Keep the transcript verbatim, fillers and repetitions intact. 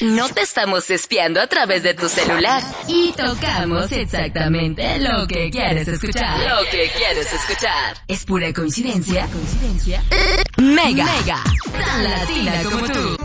No te estamos espiando a través de tu celular. Y tocamos exactamente lo que quieres escuchar. Lo que quieres escuchar. Es pura coincidencia. Coincidencia. Mega. Mega. Tan latina como tú.